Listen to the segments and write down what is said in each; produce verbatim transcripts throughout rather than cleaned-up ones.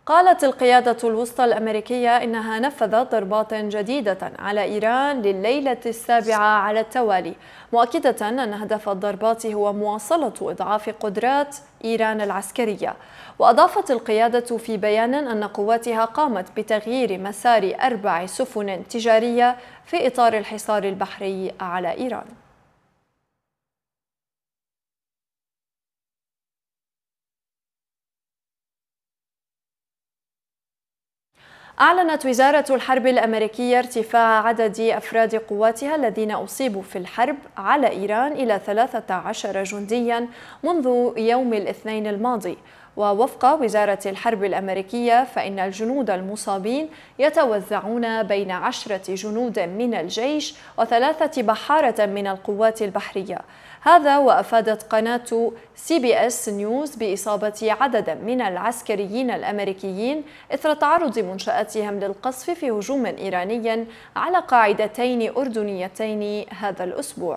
قالت القيادة الوسطى الأمريكية إنها نفذت ضربات جديدة على إيران لليلة السابعة على التوالي، مؤكدة أن هدف الضربات هو مواصلة إضعاف قدرات إيران العسكرية. وأضافت القيادة في بيان أن قواتها قامت بتغيير مسار أربع سفن تجارية في إطار الحصار البحري على إيران. أعلنت وزارة الحرب الأمريكية ارتفاع عدد أفراد قواتها الذين أصيبوا في الحرب على إيران إلى ثلاثة عشر جندياً منذ يوم الاثنين الماضي. ووفق وزارة الحرب الأمريكية فإن الجنود المصابين يتوزعون بين عشرة جنود من الجيش وثلاثة بحارة من القوات البحرية. هذا وأفادت قناة سي بي إس نيوز بإصابة عدد من العسكريين الأمريكيين إثر تعرض منشآتهم للقصف في هجوم إيراني على قاعدتين أردنيتين هذا الأسبوع.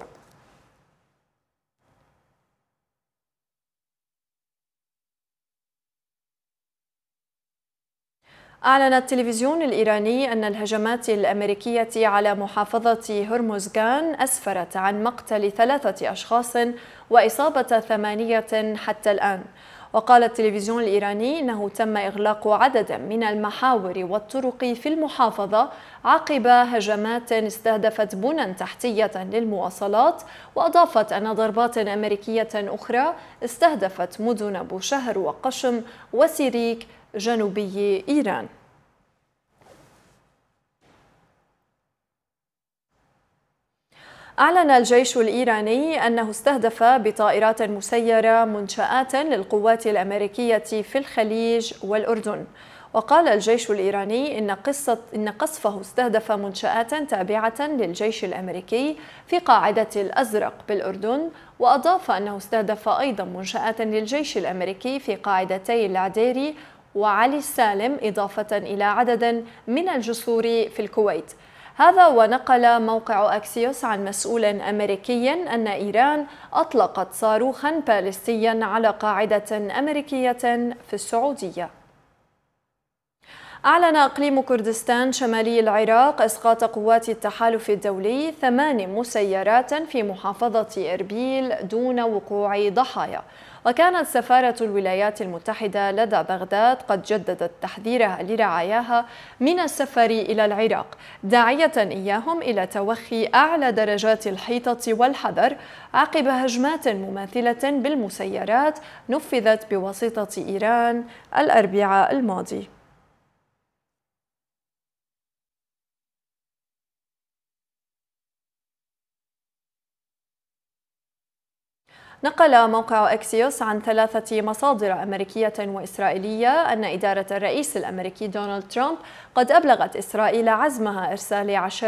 أعلن التلفزيون الإيراني أن الهجمات الأمريكية على محافظة هرمزغان أسفرت عن مقتل ثلاثة أشخاص وإصابة ثمانية حتى الآن. وقال التلفزيون الإيراني أنه تم إغلاق عدد من المحاور والطرق في المحافظة عقب هجمات استهدفت بنى تحتية للمواصلات. وأضافت أن ضربات أمريكية أخرى استهدفت مدن بوشهر وقشم وسيريك جنوبي إيران. أعلن الجيش الإيراني أنه استهدف بطائرات مسيرة منشآت للقوات الأمريكية في الخليج والأردن. وقال الجيش الإيراني إن قصة إن قصفه استهدف منشآت تابعة للجيش الأمريكي في قاعدة الأزرق بالأردن. وأضاف أنه استهدف أيضا منشآت للجيش الأمريكي في قاعدتي العديري وعلي السالم، إضافة إلى عدد من الجسور في الكويت. هذا ونقل موقع أكسيوس عن مسؤول أمريكي أن إيران أطلقت صاروخا باليستيا على قاعدة أمريكية في السعودية. أعلن إقليم كردستان شمالي العراق إسقاط قوات التحالف الدولي ثمان مسيرات في محافظة إربيل دون وقوع ضحايا. وكانت سفارة الولايات المتحدة لدى بغداد قد جددت تحذيرها لرعاياها من السفر إلى العراق، داعية إياهم إلى توخي أعلى درجات الحيطة والحذر عقب هجمات مماثلة بالمسيرات نفذت بواسطة إيران الأربعاء الماضي. نقل موقع أكسيوس عن ثلاثة مصادر أمريكية وإسرائيلية أن إدارة الرئيس الأمريكي دونالد ترامب قد أبلغت إسرائيل عزمها إرسال عشرات